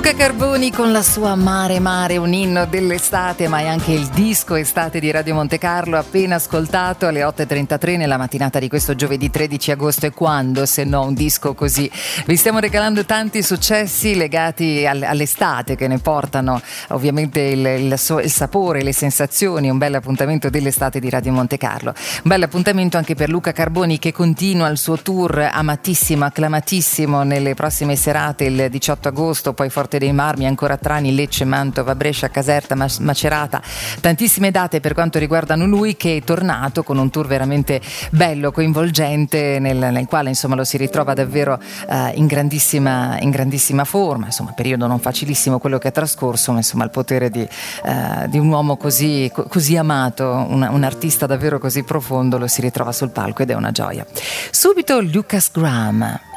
Luca Carboni con la sua Mare Mare, un inno dell'estate, ma è anche il disco estate di Radio Monte Carlo, appena ascoltato alle 8.33 nella mattinata di questo giovedì 13 agosto. E quando, se no, un disco così? Vi stiamo regalando tanti successi legati all'estate, che ne portano ovviamente il sapore, le sensazioni. Un bel appuntamento dell'estate di Radio Monte Carlo. Un bel appuntamento anche per Luca Carboni, che continua il suo tour amatissimo, acclamatissimo, nelle prossime serate, il 18 agosto, poi Forte dei Marmi, ancora Trani, Lecce, Mantova, Brescia, Caserta, Macerata. Tantissime date per quanto riguardano lui, che è tornato con un tour veramente bello, coinvolgente, nel quale insomma lo si ritrova davvero in grandissima forma. Insomma, periodo non facilissimo quello che è trascorso, ma insomma il potere di un uomo così amato, un artista davvero così profondo, lo si ritrova sul palco ed è una gioia. Subito Lucas Graham.